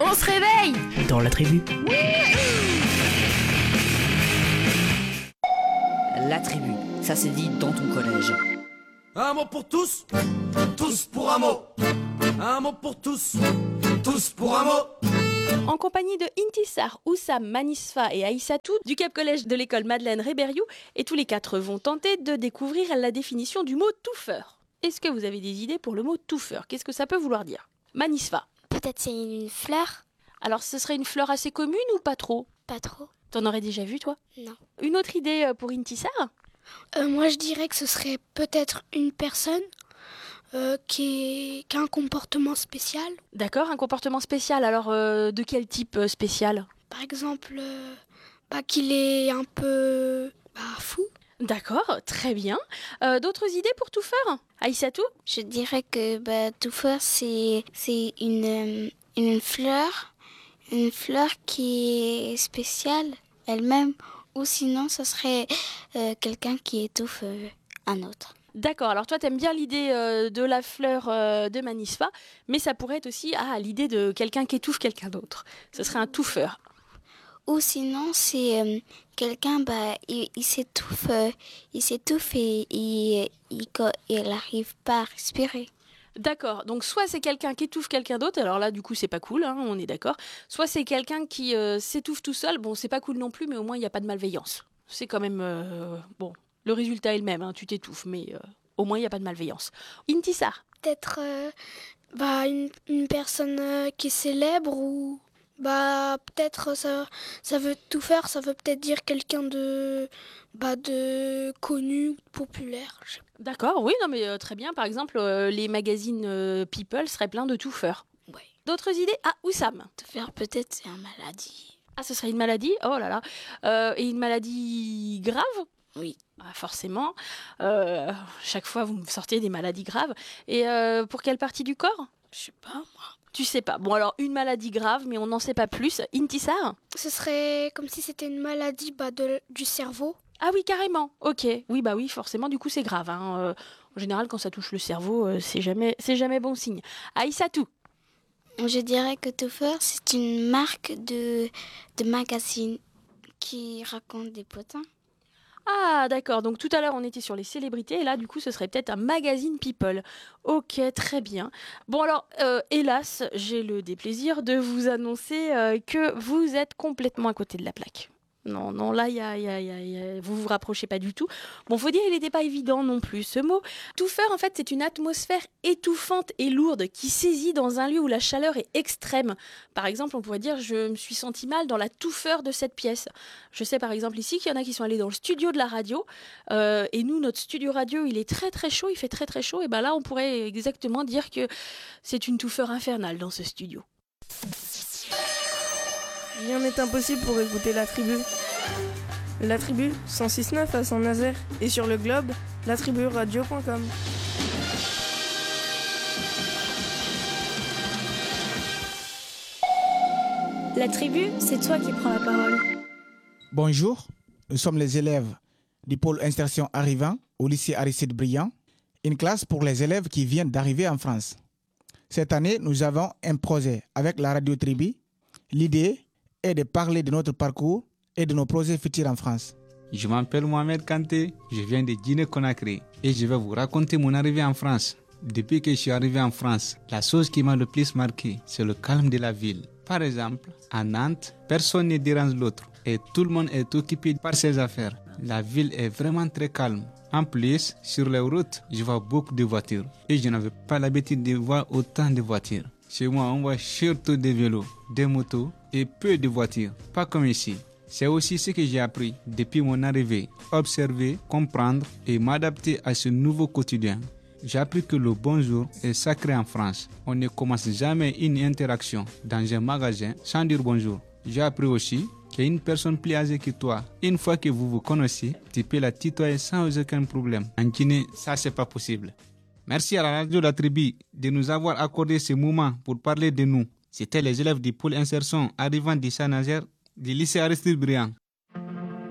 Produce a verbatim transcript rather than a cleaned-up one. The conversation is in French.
On se réveille dans la tribu. La tribu, ça se dit dans ton collège. Un mot pour tous, tous pour un mot. Un mot pour tous, tous pour un mot. En compagnie de Intisar, Oussam, Manisfa et Aïssatou du Cap Collège de l'école Madeleine Rébériou, et tous les quatre vont tenter de découvrir la définition du mot touffeur. Est-ce que vous avez des idées pour le mot touffeur? Qu'est-ce que ça peut vouloir dire? Manisfa. Peut-être c'est une fleur? Alors ce serait une fleur assez commune ou pas trop? Pas trop. T'en aurais déjà vu toi? Non. Une autre idée pour Intisar? euh, Moi je dirais que ce serait peut-être une personne euh, qui, est, qui a un comportement spécial. D'accord, un comportement spécial. Alors euh, de quel type euh, spécial? Par exemple, euh, bah, qu'il est un peu bah, fou. D'accord, très bien. Euh, d'autres idées pour touffeur? Aïssatou? Je dirais que bah, touffeur c'est, c'est une, euh, une fleur. Une fleur qui est spéciale elle-même, ou sinon ce serait euh, quelqu'un qui étouffe euh, un autre. D'accord, alors toi t'aimes bien l'idée euh, de la fleur euh, de Manisfa, mais ça pourrait être aussi ah, l'idée de quelqu'un qui étouffe quelqu'un d'autre. Ce serait un touffeur. Ou sinon c'est euh, quelqu'un, bah, il, il s'étouffe, euh, il s'étouffe et il n'arrive pas à respirer. D'accord, donc soit c'est quelqu'un qui étouffe quelqu'un d'autre, alors là du coup c'est pas cool, hein, on est d'accord. Soit c'est quelqu'un qui euh, s'étouffe tout seul, bon c'est pas cool non plus, mais au moins il n'y a pas de malveillance. C'est quand même, euh, bon, le résultat est le même, hein, tu t'étouffes, mais euh, au moins il n'y a pas de malveillance. Intisar? Peut-être euh, bah, une, une personne euh, qui est célèbre ou... Bah peut-être ça, ça veut tout faire, ça veut peut-être dire quelqu'un de, bah, de connu, populaire. Je sais pas. D'accord, oui, non mais euh, très bien. Par exemple, euh, les magazines euh, People seraient pleins de touffeurs. Ouais. D'autres idées? Ah, Oussam? Touffeur peut-être c'est une maladie. Ah, ce serait une maladie? Oh là là. Euh, et une maladie grave? Oui. Ah, forcément. Euh, chaque fois, vous me sortez des maladies graves. Et euh, pour quelle partie du corps? Je sais pas moi. Tu sais pas. Bon alors, une maladie grave, mais on n'en sait pas plus. Intisar? Ce serait comme si c'était une maladie bah, de, du cerveau. Ah oui, carrément. Ok. Oui, bah oui, forcément, du coup, c'est grave. Hein. Euh, en général, quand ça touche le cerveau, euh, c'est jamais, c'est jamais bon signe. Aïssatou? Je dirais que Touffeur, c'est une marque de, de magazine qui raconte des potins. Ah, d'accord. Donc tout à l'heure, on était sur les célébrités, et là, du coup, ce serait peut-être un magazine People. Ok, très bien. Bon alors, euh, hélas, j'ai le déplaisir de vous annoncer euh, que vous êtes complètement à côté de la plaque. Non, non, là, y a, y a, y a, y a... vous vous rapprochez pas du tout. Bon, faut dire, il n'était pas évident non plus, ce mot. Touffeur, en fait, c'est une atmosphère étouffante et lourde qui saisit dans un lieu où la chaleur est extrême. Par exemple, on pourrait dire, je me suis senti mal dans la touffeur de cette pièce. Je sais, par exemple, ici, qu'il y en a qui sont allés dans le studio de la radio. Euh, et nous, notre studio radio, il est très, très chaud, il fait très, très chaud. Et ben là, on pourrait exactement dire que c'est une touffeur infernale dans ce studio. Rien n'est impossible pour écouter la tribu. La tribu, cent six neuf à Saint-Nazaire, et sur le globe, la tribu radio point com. La tribu, c'est toi qui prends la parole. Bonjour, nous sommes les élèves du pôle insertion arrivant au lycée Aristide Briand, une classe pour les élèves qui viennent d'arriver en France. Cette année, nous avons un projet avec la radio tribu. L'idée est de parler de notre parcours et de nos projets futurs en France. Je m'appelle Mohamed Kanté, je viens de Guinée-Conakry et je vais vous raconter mon arrivée en France. Depuis que je suis arrivé en France, la chose qui m'a le plus marqué, c'est le calme de la ville. Par exemple, à Nantes, personne ne dérange l'autre et tout le monde est occupé par ses affaires. La ville est vraiment très calme. En plus, sur les routes, je vois beaucoup de voitures et je n'avais pas l'habitude de voir autant de voitures. Chez moi, on voit surtout des vélos, des motos et peu de voitures, pas comme ici. C'est aussi ce que j'ai appris depuis mon arrivée, observer, comprendre et m'adapter à ce nouveau quotidien. J'ai appris que le bonjour est sacré en France. On ne commence jamais une interaction dans un magasin sans dire bonjour. J'ai appris aussi qu'une personne plus âgée que toi, une fois que vous vous connaissez, tu peux la tutoyer sans aucun problème. En Guinée, ça c'est pas possible. Merci à la radio La Tribu de nous avoir accordé ce moment pour parler de nous. C'était les élèves du pôle insertion arrivant de Saint-Nazaire du lycée Aristide Briand.